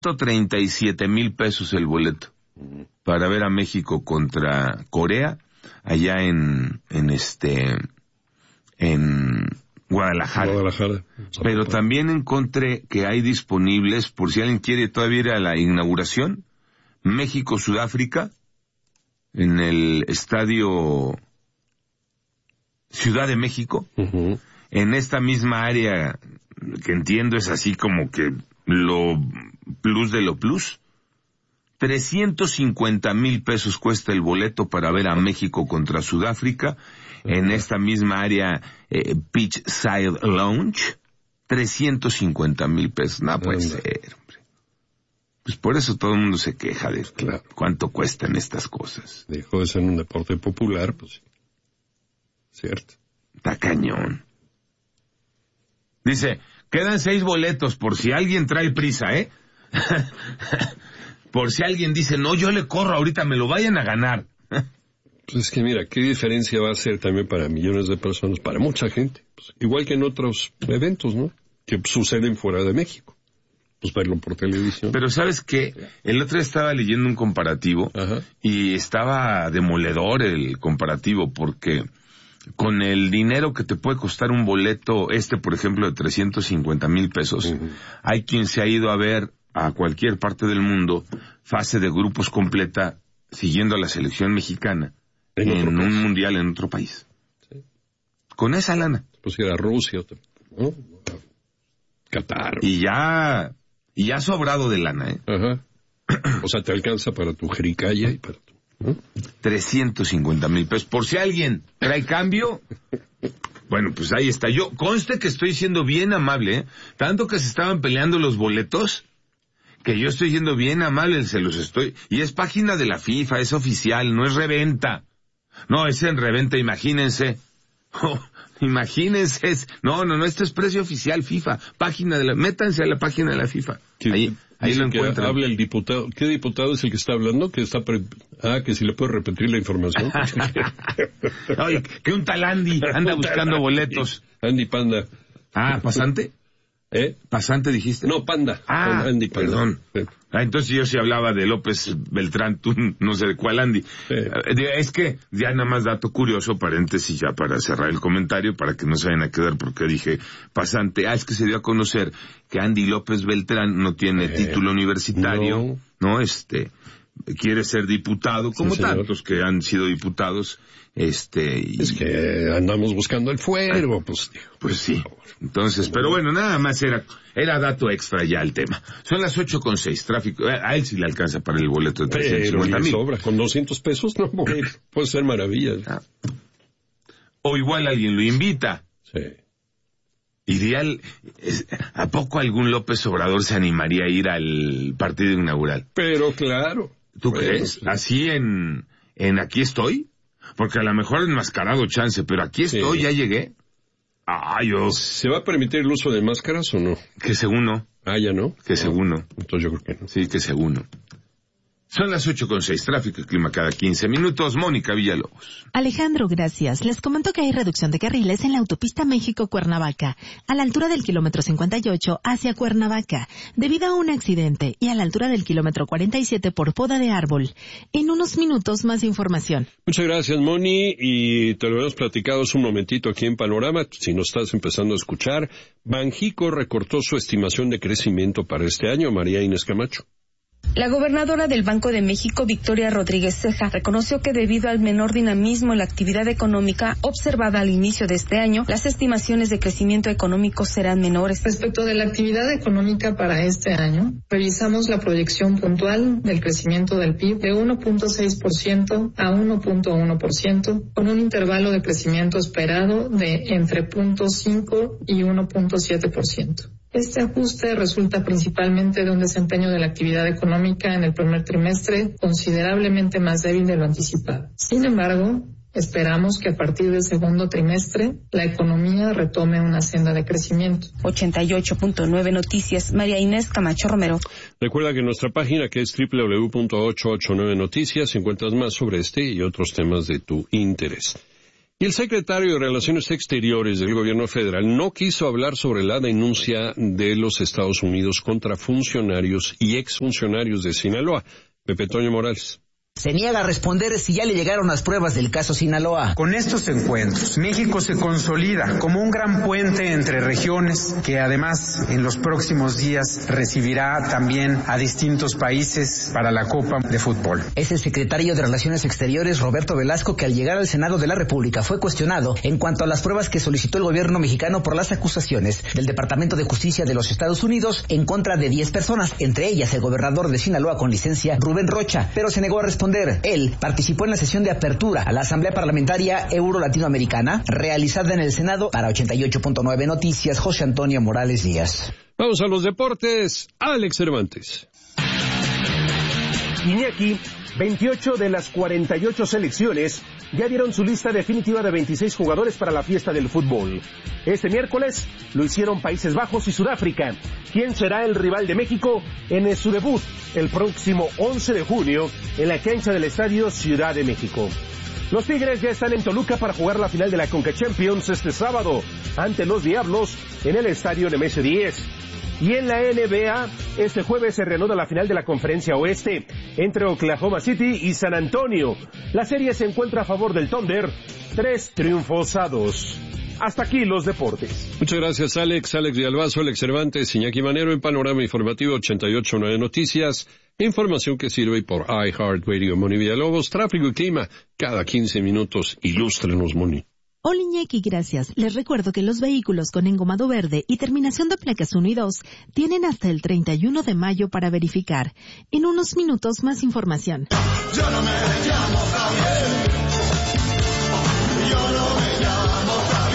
$137,000 el boleto para ver a México contra Corea allá en Guadalajara. Pero también encontré que hay disponibles, por si alguien quiere todavía ir a la inauguración, México-Sudáfrica, en el estadio Ciudad de México, en esta misma área que entiendo es así como que lo plus de lo plus. $350,000 cuesta el boleto para ver a México contra Sudáfrica en esta misma área Beachside Lounge. $350,000. No puede ser, hombre. Pues por eso todo el mundo se queja de cuánto cuestan estas cosas. Dejó de ser un deporte popular, pues. Cierto. Está cañón. Dice, quedan 6 boletos por si alguien trae prisa, Por si alguien dice, no, yo le corro ahorita, me lo vayan a ganar. Pues es que mira, ¿qué diferencia va a ser también para millones de personas, para mucha gente? Pues, igual que en otros eventos, ¿no? Que suceden fuera de México. Pues verlo por televisión. Pero ¿sabes qué? El otro día estaba leyendo un comparativo y estaba demoledor el comparativo porque con el dinero que te puede costar un boleto, por ejemplo, de $350,000, hay quien se ha ido a ver a cualquier parte del mundo, fase de grupos completa, siguiendo a la selección mexicana, en un mundial en otro país. Sí. Con esa lana. Pues ir a Rusia, ¿no? Qatar. Y ya sobrado de lana, O sea, te alcanza para tu jericaya y para tu... ¿no? $350,000. Por si alguien trae cambio... Bueno, pues ahí está. Yo, conste que estoy siendo bien amable, Tanto que se estaban peleando los boletos... que yo estoy siendo bien amable, y es página de la FIFA, es oficial, no es reventa. No, es en reventa, imagínense. Imagínense. No, esto es precio oficial FIFA, métanse a la página de la FIFA. Ahí lo encuentran. Habla el diputado. ¿Qué diputado es el que está hablando? Que si le puedo repetir la información. Oye, que un tal Andy anda buscando boletos. Andy Panda. ¿Pasante? ¿Pasante dijiste? No, Panda. Andy, perdón. Sí. Entonces yo sí hablaba de López Beltrán, tú no sé de cuál Andy. Sí. Es que, ya nada más dato curioso, paréntesis ya para cerrar el comentario, para que no se vayan a quedar porque dije pasante. Es que se dio a conocer que Andy López Beltrán no tiene título universitario, ¿no? Quiere ser diputado, como tantos que han sido diputados, Es que andamos buscando el fuego, pues sí. Entonces, pero bueno, nada más era dato extra ya el tema. Son las 8:06, tráfico. A él sí le alcanza para el boleto de $350,000. Sobra, con $200 no puede ser maravilla. O igual alguien lo invita. Sí. Ideal, ¿a poco algún López Obrador se animaría a ir al partido inaugural? Pero claro. ¿Tú crees? Sí. Así en aquí estoy, porque a lo mejor enmascarado chance, pero aquí estoy, ya llegué. ¿Se va a permitir el uso de máscaras o no? Que según no. ¿Ya no? Que según no. Entonces yo creo que no. Sí, que según no. Son las 8:06, tráfico y clima cada 15 minutos. Mónica Villalobos. Alejandro, gracias. Les comento que hay reducción de carriles en la autopista México-Cuernavaca, a la altura del kilómetro 58 hacia Cuernavaca, debido a un accidente, y a la altura del kilómetro 47 por poda de árbol. En unos minutos más información. Muchas gracias, Moni, y te lo hemos platicado hace un momentito aquí en Panorama. Si nos estás empezando a escuchar, Banjico recortó su estimación de crecimiento para este año. María Inés Camacho. La gobernadora del Banco de México, Victoria Rodríguez Ceja, reconoció que debido al menor dinamismo en la actividad económica observada al inicio de este año, las estimaciones de crecimiento económico serán menores. Respecto de la actividad económica para este año, revisamos la proyección puntual del crecimiento del PIB de 1.6% a 1.1%, con un intervalo de crecimiento esperado de entre 0.5 y 1.7%. Este ajuste resulta principalmente de un desempeño de la actividad económica en el primer trimestre considerablemente más débil de lo anticipado. Sin embargo, esperamos que a partir del segundo trimestre la economía retome una senda de crecimiento. 88.9 Noticias, María Inés Camacho Romero. Recuerda que en nuestra página, que es www.889noticias, encuentras más sobre este y otros temas de tu interés. Y el secretario de Relaciones Exteriores del gobierno federal no quiso hablar sobre la denuncia de los Estados Unidos contra funcionarios y exfuncionarios de Sinaloa. Pepe Toño Morales. Se niega a responder si ya le llegaron las pruebas del caso Sinaloa. Con estos encuentros, México se consolida como un gran puente entre regiones que además en los próximos días recibirá también a distintos países para la Copa de Fútbol. Es el secretario de Relaciones Exteriores, Roberto Velasco, que al llegar al Senado de la República fue cuestionado en cuanto a las pruebas que solicitó el gobierno mexicano por las acusaciones del Departamento de Justicia de los Estados Unidos en contra de 10 personas, entre ellas el gobernador de Sinaloa con licencia, Rubén Rocha, pero se negó a responder. Él participó en la sesión de apertura a la Asamblea Parlamentaria Euro-Latinoamericana realizada en el Senado. Para 88.9 Noticias, José Antonio Morales Díaz. Vamos a los deportes. Alex Cervantes. Iñaki, 28 de las 48 selecciones ya dieron su lista definitiva de 26 jugadores para la fiesta del fútbol. Este miércoles lo hicieron Países Bajos y Sudáfrica. ¿Quién será el rival de México en su debut el próximo 11 de junio en la cancha del Estadio Ciudad de México? Los Tigres ya están en Toluca para jugar la final de la Conca Champions este sábado ante los Diablos en el Estadio Nemesio 10. Y en la NBA, este jueves se reanuda la final de la Conferencia Oeste entre Oklahoma City y San Antonio. La serie se encuentra a favor del Thunder, 3-2. Hasta aquí los deportes. Muchas gracias, Alex. Alex Villalbazo, Alex Cervantes, Iñaki Manero en Panorama Informativo 88.9 Noticias. Información que sirve por iHeartRadio. Moni Villalobos, tráfico y clima. Cada 15 minutos, ilústrenos, Moni. Hola Iñaki, gracias. Les recuerdo que los vehículos con engomado verde y terminación de placas 1 y 2 tienen hasta el 31 de mayo para verificar. En unos minutos más información. Yo no me llamo Javier. Yo no me llamo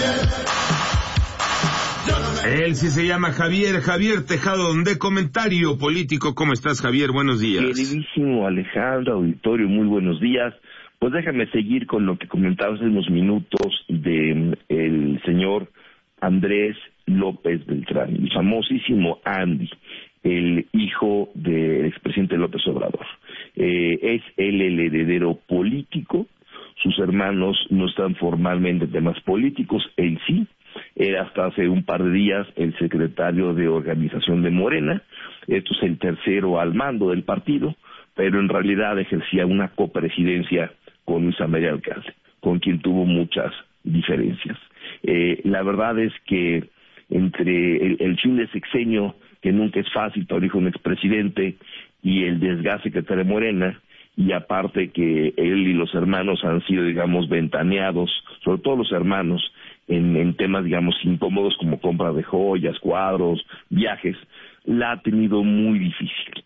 Javier. Él sí se llama Javier Tejado, de Comentario Político. ¿Cómo estás, Javier? Buenos días. Queridísimo Alejandro, auditorio, muy buenos días. Pues déjame seguir con lo que comentaba hace unos minutos de el señor Andrés López Beltrán, el famosísimo Andy, el hijo del expresidente López Obrador. Es él el heredero político, sus hermanos no están formalmente en temas políticos, él sí. Era hasta hace un par de días el secretario de organización de Morena. Esto es el tercero al mando del partido, pero en realidad ejercía una copresidencia con Luisa María Alcalde, con quien tuvo muchas diferencias. La verdad es que entre el fin de sexenio, que nunca es fácil para el hijo de un expresidente, y el desgaste que trae Morena, y aparte que él y los hermanos han sido, digamos, ventaneados, sobre todo los hermanos, en temas, digamos, incómodos como compra de joyas, cuadros, viajes, la ha tenido muy difícil.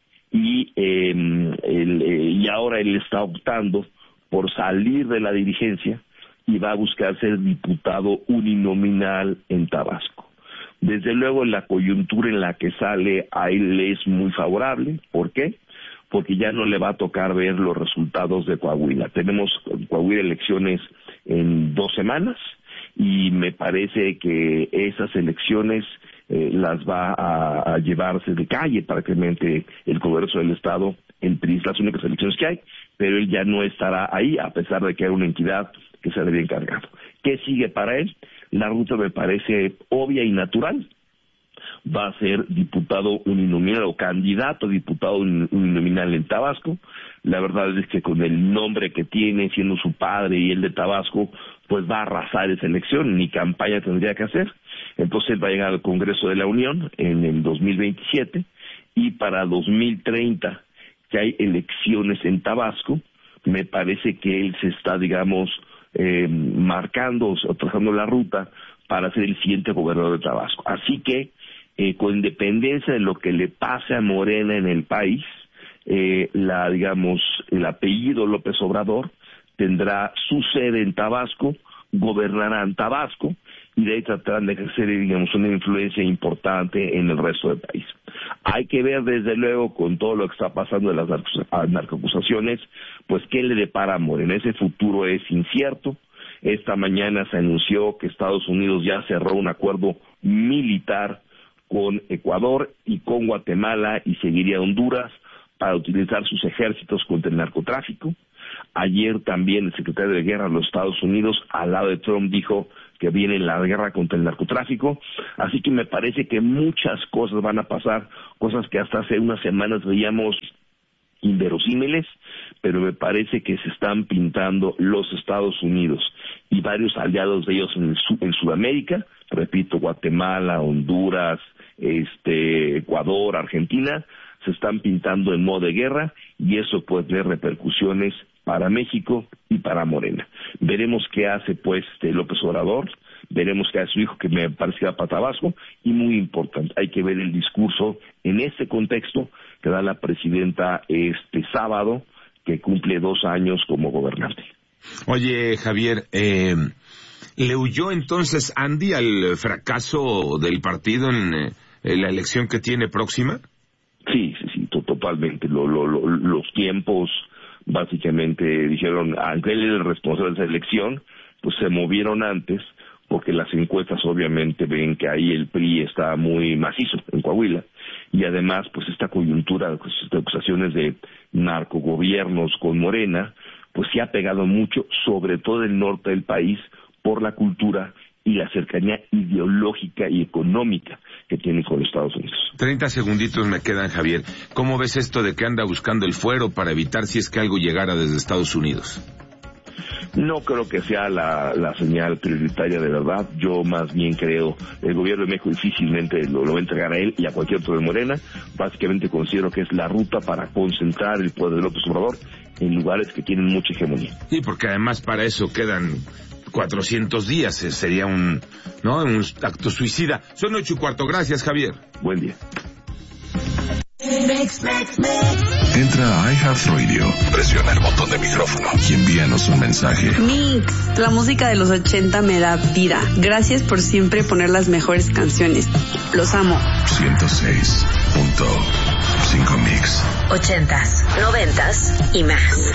Y ahora él está optando por salir de la dirigencia y va a buscar ser diputado uninominal en Tabasco. Desde luego la coyuntura en la que sale a él es muy favorable. ¿Por qué? Porque ya no le va a tocar ver los resultados de Coahuila. Tenemos Coahuila elecciones en 2 semanas y me parece que esas elecciones las va a llevarse de calle prácticamente el Congreso del Estado, el PRI, las únicas elecciones que hay, pero él ya no estará ahí, a pesar de que era una entidad que se le había encargado. ¿Qué sigue para él? La ruta me parece obvia y natural. Va a ser diputado uninominal o candidato a diputado uninominal en Tabasco. La verdad es que con el nombre que tiene, siendo su padre y el de Tabasco, pues va a arrasar esa elección, ni campaña tendría que hacer. Entonces él va a llegar al Congreso de la Unión en el 2027 y para 2030, que hay elecciones en Tabasco, me parece que él se está, digamos, marcando o trazando la ruta para ser el siguiente gobernador de Tabasco. Así que, con independencia de lo que le pase a Morena en el país, el apellido López Obrador tendrá su sede en Tabasco, gobernará en Tabasco y de ahí tratarán de ejercer, digamos, una influencia importante en el resto del país. Hay que ver, desde luego, con todo lo que está pasando de las narcoacusaciones, pues qué le depara a Morena. Ese futuro es incierto. Esta mañana se anunció que Estados Unidos ya cerró un acuerdo militar con Ecuador y con Guatemala y seguiría Honduras para utilizar sus ejércitos contra el narcotráfico. Ayer también el secretario de Guerra de los Estados Unidos, al lado de Trump, dijo que viene la guerra contra el narcotráfico. Así que me parece que muchas cosas van a pasar, cosas que hasta hace unas semanas veíamos inverosímiles, pero me parece que se están pintando los Estados Unidos y varios aliados de ellos en Sudamérica, repito, Guatemala, Honduras, Ecuador, Argentina, se están pintando en modo de guerra, y eso puede tener repercusiones para México y para Morena. Veremos qué hace pues López Obrador, veremos qué hace su hijo, que me parece que va para Tabasco, y muy importante, hay que ver el discurso en este contexto que da la presidenta este sábado, que cumple 2 años como gobernante. Oye, Javier, ¿le huyó entonces Andy al fracaso del partido en la elección que tiene próxima? Sí, totalmente. Los tiempos básicamente dijeron, aunque él era el responsable de esa elección, pues se movieron antes, porque las encuestas obviamente ven que ahí el PRI está muy macizo en Coahuila, y además pues esta coyuntura de acusaciones de narcogobiernos con Morena, pues sí ha pegado mucho, sobre todo en el norte del país, por la cultura y la cercanía ideológica y económica que tiene con los Estados Unidos. 30 segunditos me quedan, Javier. ¿Cómo ves esto de que anda buscando el fuero para evitar si es que algo llegara desde Estados Unidos? No creo que sea la señal prioritaria de verdad. Yo más bien creo, el gobierno de México difícilmente lo va a entregar a él y a cualquier otro de Morena. Básicamente considero que es la ruta para concentrar el poder de López Obrador en lugares que tienen mucha hegemonía. Sí, porque además para eso quedan 400 días, sería un acto suicida. Son 8:15, gracias, Javier. Buen día. Entra a iHeartRadio, presiona el botón de micrófono y envíanos un mensaje. Mix, la música de los 80 me da vida. Gracias por siempre poner las mejores canciones. Los amo. 106.5 Mix. 80s, 90s y más.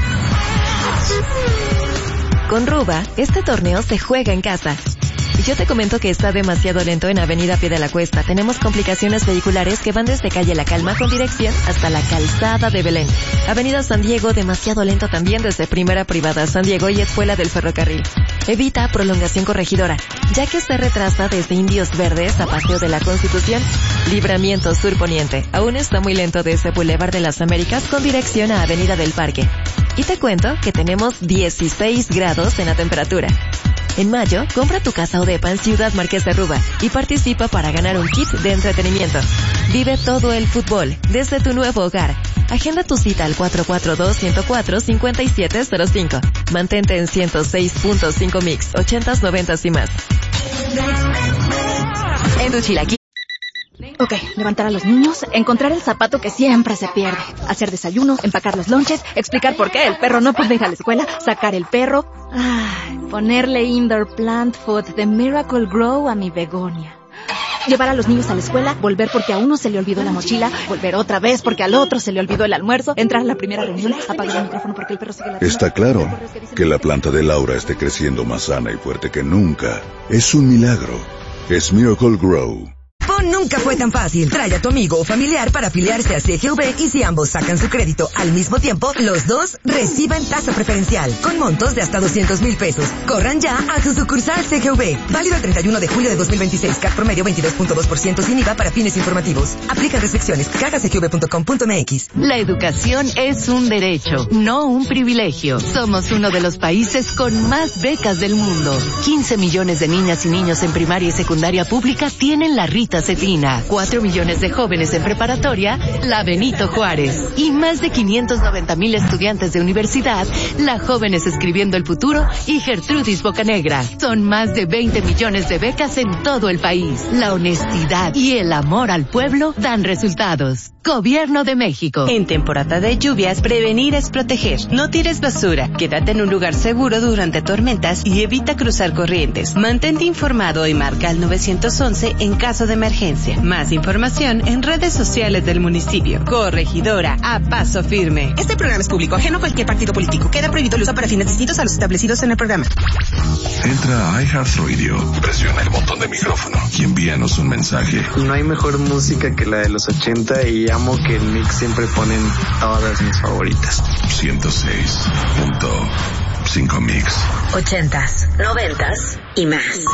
Con Ruba, este torneo se juega en casa. Y yo te comento que está demasiado lento en Avenida Pie de la Cuesta. Tenemos complicaciones vehiculares que van desde calle La Calma con dirección hasta la Calzada de Belén. Avenida San Diego, demasiado lento también desde Primera Privada San Diego y Escuela del Ferrocarril. Evita prolongación Corregidora, ya que se retrasa desde Indios Verdes a Paseo de la Constitución. Libramiento Sur Poniente. Aún está muy lento desde Boulevard de las Américas con dirección a Avenida del Parque. Y te cuento que tenemos 16 grados en la temperatura. En mayo, compra tu casa o depa en Ciudad Marqués de Ruba y participa para ganar un kit de entretenimiento. Vive todo el fútbol desde tu nuevo hogar. Agenda tu cita al 442-104-5705. Mantente en 106.5 Mix, 80s, 90s y más. En tu chilaquil. Ok, levantar a los niños, encontrar el zapato que siempre se pierde, hacer desayuno, empacar los lonches, explicar por qué el perro no puede ir a la escuela, sacar el perro, ponerle indoor plant food de Miracle Grow a mi begonia. Llevar a los niños a la escuela, volver porque a uno se le olvidó la mochila, volver otra vez porque al otro se le olvidó el almuerzo, entrar a la primera reunión, apagar el micrófono porque el perro sigue ladrando. Está claro que la planta de Laura esté creciendo más sana y fuerte que nunca. Es un milagro. Es Miracle Grow. Nunca fue tan fácil. Trae a tu amigo o familiar para afiliarse a CGV y si ambos sacan su crédito al mismo tiempo, los dos reciben tasa preferencial con montos de hasta 200,000 pesos. Corran ya a su sucursal CGV. Válido el 31 de julio de 2026. CAT promedio 22.2% sin IVA para fines informativos. Aplica restricciones. Caja cgv.com.mx. La educación es un derecho, no un privilegio. Somos uno de los países con más becas del mundo. 15 millones de niñas y niños en primaria y secundaria pública tienen la Rita Cetina, 4 millones de jóvenes en preparatoria, la Benito Juárez, y más de 590,000 estudiantes de universidad, la Jóvenes Escribiendo el Futuro y Gertrudis Bocanegra. Son más de 20 millones de becas en todo el país. La honestidad y el amor al pueblo dan resultados. Gobierno de México. En temporada de lluvias, prevenir es proteger. No tires basura, quédate en un lugar seguro durante tormentas y evita cruzar corrientes. Mantente informado y marca al 911 en caso de emergencia. emergencia. Más información en redes sociales del municipio. Corregidora a paso firme. Este programa es público, ajeno a cualquier partido político. Queda prohibido el uso para fines distintos a los establecidos en el programa. Entra a iHeartRadio, presiona el botón de micrófono y envíanos un mensaje. No hay mejor música que la de los 80 y amo que en Mix siempre ponen todas mis favoritas. 106.5 Mix. 80s, 90s y más.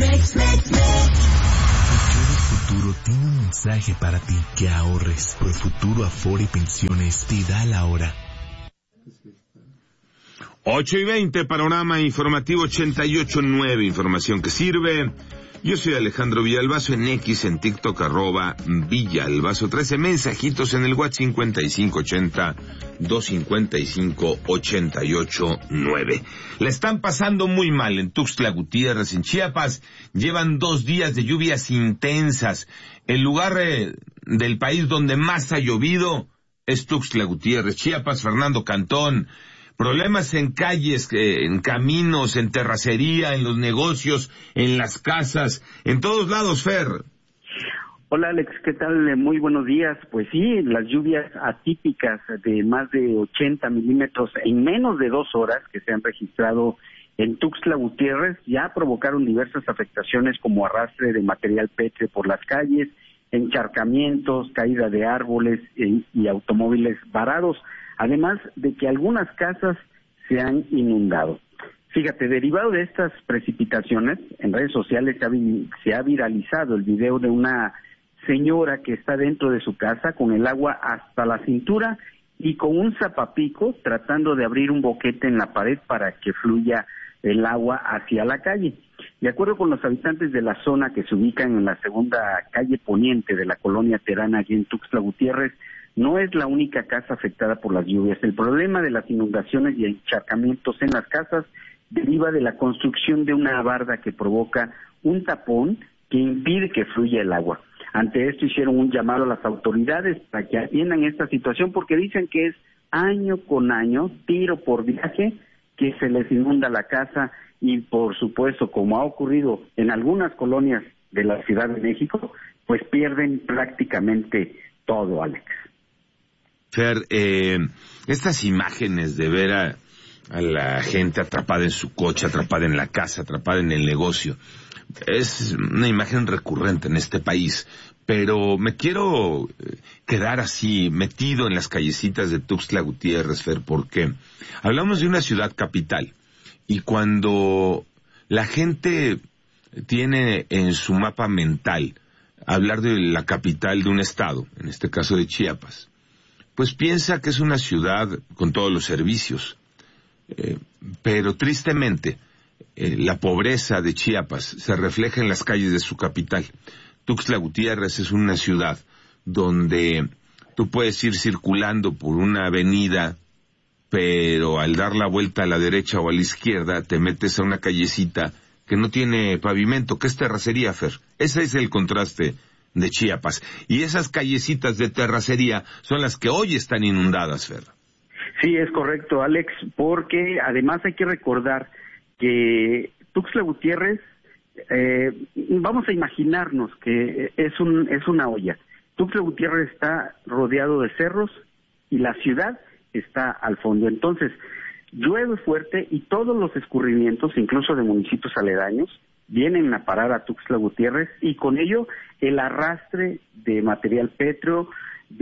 Futuro tiene un mensaje para ti, que ahorres. Profuturo Afore Pensiones te da la hora. 8:20, panorama informativo 88.9, información que sirve. Yo soy Alejandro Villalbazo, en X, en TikTok, @Villalbazo. 13 mensajitos en el WhatsApp 5580-255-889. La están pasando muy mal en Tuxtla Gutiérrez, en Chiapas. Llevan 2 días de lluvias intensas. El lugar del país donde más ha llovido es Tuxtla Gutiérrez, Chiapas. Fernando Cantón. Problemas en calles, en caminos, en terracería, en los negocios, en las casas, en todos lados, Fer. Hola Alex, ¿qué tal? Muy buenos días. Pues sí, las lluvias atípicas de más de 80 milímetros en menos de 2 horas que se han registrado en Tuxtla Gutiérrez ya provocaron diversas afectaciones como arrastre de material pétreo por las calles, encharcamientos, caída de árboles y automóviles varados. Además de que algunas casas se han inundado. Fíjate, derivado de estas precipitaciones, en redes sociales se ha viralizado el video de una señora que está dentro de su casa con el agua hasta la cintura y con un zapapico tratando de abrir un boquete en la pared para que fluya el agua hacia la calle. De acuerdo con los habitantes de la zona que se ubican en la segunda calle poniente de la colonia Terana, aquí en Tuxtla Gutiérrez, no es la única casa afectada por las lluvias. El problema de las inundaciones y encharcamientos en las casas deriva de la construcción de una barda que provoca un tapón que impide que fluya el agua. Ante esto hicieron un llamado a las autoridades para que atiendan esta situación porque dicen que es año con año, tiro por viaje, que se les inunda la casa y por supuesto, como ha ocurrido en algunas colonias de la Ciudad de México, pues pierden prácticamente todo, Alex. Fer, estas imágenes de ver a la gente atrapada en su coche, atrapada en la casa, atrapada en el negocio, es una imagen recurrente en este país, pero me quiero quedar así, metido en las callecitas de Tuxtla Gutiérrez, Fer, porque hablamos de una ciudad capital, y cuando la gente tiene en su mapa mental hablar de la capital de un estado, en este caso de Chiapas, pues piensa que es una ciudad con todos los servicios. Pero tristemente, la pobreza de Chiapas se refleja en las calles de su capital. Tuxtla Gutiérrez es una ciudad donde tú puedes ir circulando por una avenida, pero al dar la vuelta a la derecha o a la izquierda, te metes a una callecita que no tiene pavimento, que es terracería, Fer. Ese es el contraste de Chiapas. Y esas callecitas de terracería son las que hoy están inundadas, Fer. Sí, es correcto, Alex, porque además hay que recordar que Tuxtla Gutiérrez, vamos a imaginarnos que es una olla. Tuxtla Gutiérrez está rodeado de cerros y la ciudad está al fondo. Entonces, llueve fuerte y todos los escurrimientos, incluso de municipios aledaños, vienen a parar a Tuxtla Gutiérrez y con ello el arrastre de material pétreo,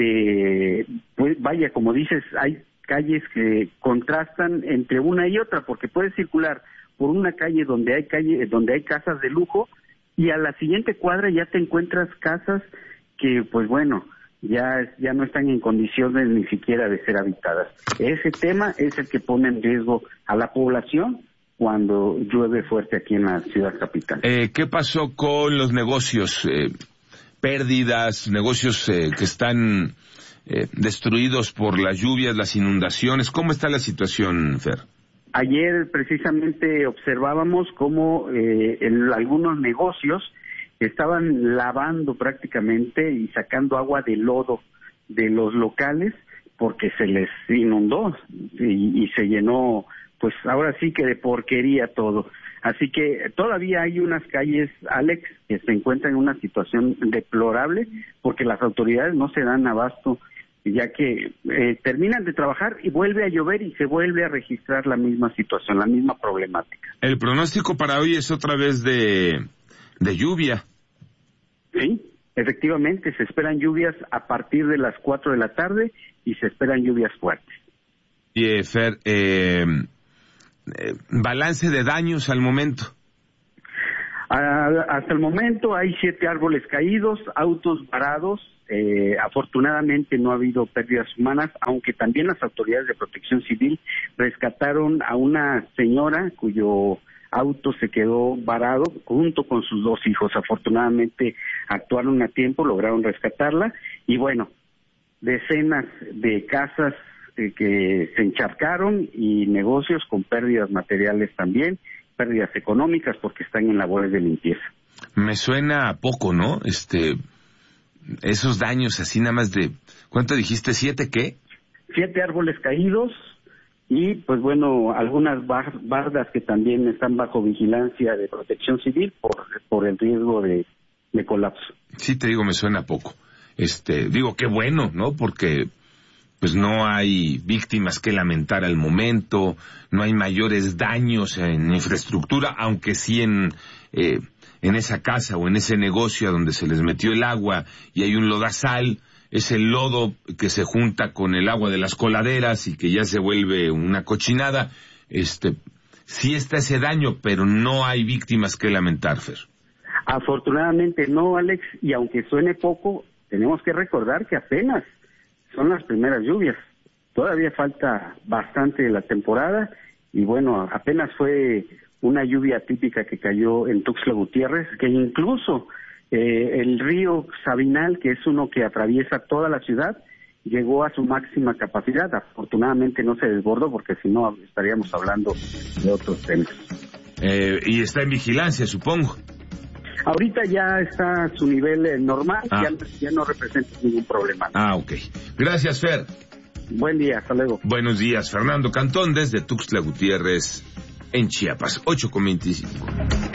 pues vaya, como dices, hay calles que contrastan entre una y otra porque puedes circular por una calle donde hay casas de lujo y a la siguiente cuadra ya te encuentras casas que pues bueno, ya no están en condiciones ni siquiera de ser habitadas. Ese tema es el que pone en riesgo a la población cuando llueve fuerte aquí en la ciudad capital. ¿Qué pasó con los negocios? Pérdidas, negocios que están destruidos por las lluvias, las inundaciones. ¿Cómo está la situación, Fer? Ayer precisamente observábamos cómo algunos negocios estaban lavando prácticamente y sacando agua de lodo de los locales porque se les inundó y se llenó pues ahora sí que de porquería todo. Así que todavía hay unas calles, Alex, que se encuentran en una situación deplorable porque las autoridades no se dan abasto, ya que terminan de trabajar y vuelve a llover y se vuelve a registrar la misma situación, la misma problemática. El pronóstico para hoy es otra vez de lluvia. Sí, efectivamente, se esperan lluvias a partir de las 4 de la tarde y se esperan lluvias fuertes. Y Fer, balance de daños al momento. Hasta el momento hay 7 árboles caídos, autos varados. Afortunadamente no ha habido pérdidas humanas, aunque también las autoridades de protección civil rescataron a una señora cuyo auto se quedó varado junto con sus 2 hijos. Afortunadamente actuaron a tiempo, lograron rescatarla y bueno, decenas de casas que se encharcaron y negocios con pérdidas materiales también, pérdidas económicas porque están en labores de limpieza. Me suena a poco, ¿no? Esos daños así nada más de... ¿Cuánto dijiste? ¿7 qué? 7 árboles caídos y pues bueno, algunas bardas que también están bajo vigilancia de protección civil por el riesgo de colapso. Sí, te digo, me suena a poco. Digo, qué bueno, ¿no? Porque pues no hay víctimas que lamentar al momento, no hay mayores daños en infraestructura, aunque sí en esa casa o en ese negocio a donde se les metió el agua y hay un lodazal, es el lodo que se junta con el agua de las coladeras y que ya se vuelve una cochinada. Sí está ese daño, pero no hay víctimas que lamentar, Fer. Afortunadamente no, Alex, y aunque suene poco, tenemos que recordar que apenas son las primeras lluvias. Todavía falta bastante de la temporada y bueno, apenas fue una lluvia típica que cayó en Tuxtla Gutiérrez, que incluso el río Sabinal, que es uno que atraviesa toda la ciudad, llegó a su máxima capacidad. Afortunadamente no se desbordó porque si no estaríamos hablando de otros temas. Y está en vigilancia, supongo. Ahorita ya está a su nivel normal, ya no representa ningún problema. Ok. Gracias, Fer. Buen día, hasta luego. Buenos días, Fernando Cantón, desde Tuxtla Gutiérrez, en Chiapas, 8:25.